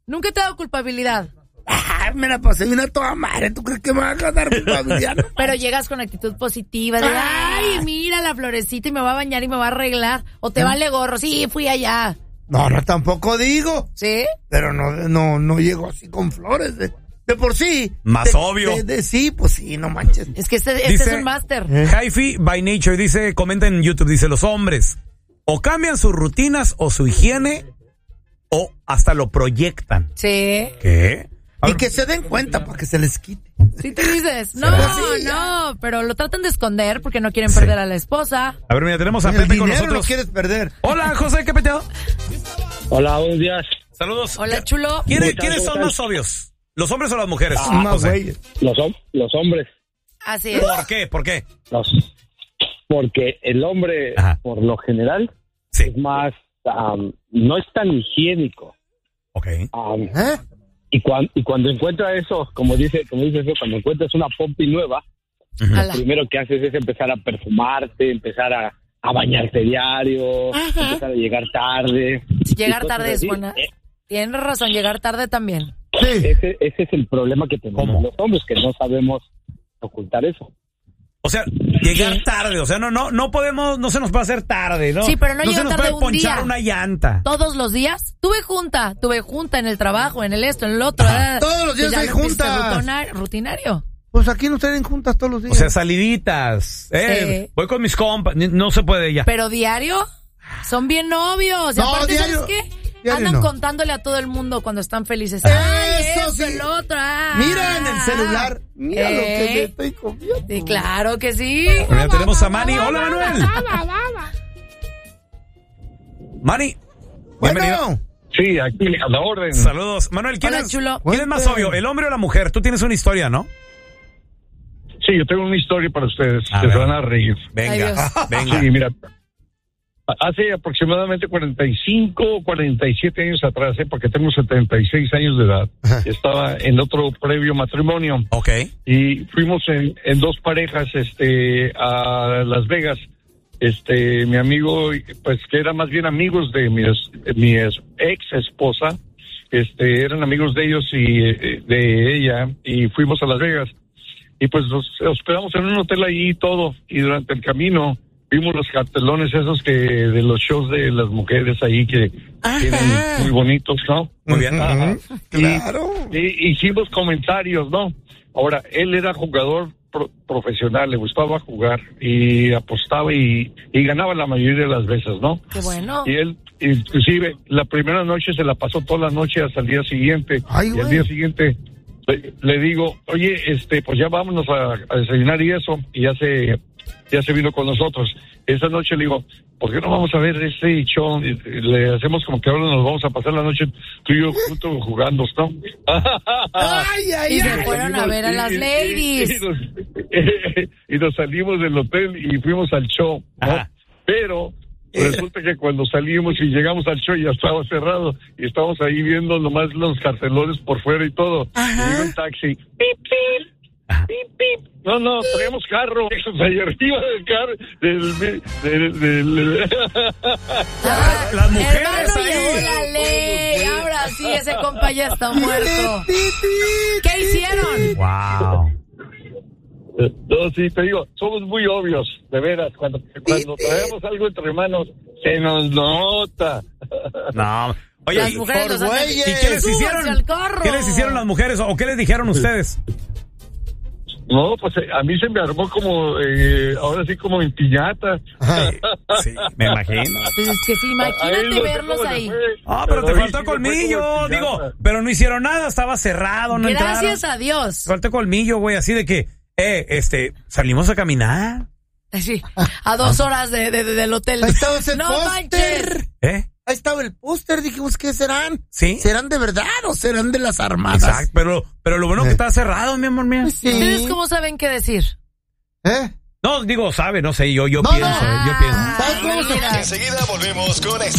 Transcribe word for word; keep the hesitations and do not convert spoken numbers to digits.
Nunca te ha dado culpabilidad. Ah, me la pasé bien a toda madre. ¿Tú crees que me va a dar culpabilidad? No, pero llegas con actitud positiva de, ay, mira la florecita y me va a bañar y me va a arreglar. O te ¿Eh? vale gorro. Sí, fui allá. No, no, tampoco digo. ¿Sí? Pero no, no, no llego así con flores. De, de por sí. Más de, obvio. De, de, sí, pues sí, no manches. Es que este, este dice, es un máster. ¿Eh? Hi-Fi by Nature dice, comenta en YouTube, dice, los hombres o cambian sus rutinas o su higiene o hasta lo proyectan. Sí. ¿Qué? Y que se den cuenta para que se les quite. Sí, tú dices, no, sí, no, pero lo tratan de esconder porque no quieren sí. perder a la esposa. A ver, mira, tenemos a el Pepe con dinero nosotros. Lo quieres perder. Hola, José, ¿qué peteado? Hola, buenos días. Saludos. Hola, chulo. ¿Quiénes, ¿quiénes son más obvios? ¿Los hombres o las mujeres? Ah, más güeyes. Los, los hombres. Así es. ¿Por qué? ¿Por qué? Los, porque el hombre, Ajá. por lo general, sí. es más, um, no es tan higiénico. Ok. Um, ¿Eh? Y cuando, y cuando encuentra eso, como dice, como dice eso, cuando encuentras una pompi nueva, uh-huh. lo primero que haces es empezar a perfumarte, empezar a, a bañarte diario, uh-huh. empezar a llegar tarde. Llegar tarde es buena. Eh, Tienes razón, llegar tarde también. Sí. Ese, ese es el problema que tenemos ¿Cómo? los hombres, que no sabemos ocultar eso. O sea, llegar sí. tarde, o sea, no, no, no podemos, no se nos puede hacer tarde, ¿no? Sí, pero no, no llega se nos tarde puede un día. ponchar una llanta. Todos los días. Tuve junta, tuve junta en el trabajo, en el esto, en el otro. Ah, todos los días hay juntas. Rutinario. Pues aquí no tienen juntas todos los días. O sea, saliditas. Eh, sí. Voy con mis compas, no se puede ya. Pero diario, son bien novios. Y no, aparte, diario. ¿sabes qué? Diario Andan no. contándole a todo el mundo cuando están felices. Eso Ay, eso, sí. el otro. Ah, mira en el celular. Mira ¿eh? lo que le estoy comiendo. Sí, claro que sí. Bueno, ya tenemos a Manny. Hola, Manuel. Manny. Bienvenido. Bueno. Sí, aquí a la orden. Saludos. Manuel, ¿quién, Hola, es, chulo. ¿quién es más obvio, el hombre o la mujer? Tú tienes una historia, ¿no? Sí, yo tengo una historia para ustedes a que ver. se van a reír. Venga, venga. Sí, mira. Hace aproximadamente cuarenta y cinco, cuarenta y siete años atrás, ¿eh? porque tengo setenta y seis años de edad, estaba en otro previo matrimonio. Ok. Y fuimos en, en dos parejas este, a Las Vegas. Este, mi amigo, pues que eran más bien amigos de mi, mi ex esposa, este, eran amigos de ellos y de ella, y fuimos a Las Vegas. Y pues nos hospedamos en un hotel ahí y todo, y durante el camino vimos los cartelones esos que de los shows de las mujeres ahí que Ajá. tienen muy bonitos, ¿no? Muy bien. Ajá. Claro. Y, y hicimos comentarios, ¿no? Ahora, él era jugador pro, profesional, le gustaba jugar y apostaba y, y ganaba la mayoría de las veces, ¿no? Qué bueno. Y él, inclusive, la primera noche se la pasó toda la noche hasta el día siguiente. Ay, y al día siguiente le, le digo, oye, este, pues ya vámonos a, a desayunar y eso, y ya se... ya se vino con nosotros. Esa noche le digo, ¿por qué no vamos a ver este show? Le hacemos como que ahora nos vamos a pasar la noche tú y yo juntos jugando, ¿no? Ay, ay, y ay. se fueron a ver a las ladies. Y, y, nos, y nos salimos del hotel y fuimos al show, ¿no? Ajá. Pero resulta que cuando salimos y llegamos al show ya estaba cerrado y estábamos ahí viendo nomás los cartelones por fuera y todo. Ajá. Y un taxi. ¡Pip, pip! Pip, pip. No, no, traemos carro. Ahí arriba del carro. Del, del, del, del... Ah, las mujeres hermano, ahí. Llegó la ley. Ahora sí, ese compa ya está muerto. ¿Qué hicieron? Wow. No, sí, te digo, somos muy obvios, de veras. Cuando, cuando traemos algo entre manos, se nos nota. No. Oye, las mujeres por los hacen, güeyes. ¿y qué les hicieron? Al carro. ¿Qué les hicieron las mujeres o qué les dijeron ustedes? No, pues a mí se me armó como, eh, ahora sí como en piñata. Sí, me imagino. Pues es que sí, imagínate verlos ahí. Ah, pero, pero te faltó sí colmillo, digo, pero no hicieron nada, estaba cerrado, no entraron. Gracias a Dios. Faltó colmillo, güey, así de que, eh, este, salimos a caminar. Sí, a dos horas de, de, de, del hotel. Ahí estaba ese no póster. ¿Eh? Ahí estaba el póster, dijimos, ¿qué serán? ¿Sí? ¿Serán de verdad o serán de las armadas? Exacto, pero, pero lo bueno es que está cerrado, mi amor mío. Sí. ¿Ustedes cómo saben qué decir? ¿Eh? No, digo, sabe, no sé, yo, yo no, pienso, no. yo pienso. ¿Sabes cómo se... Enseguida volvemos con esto.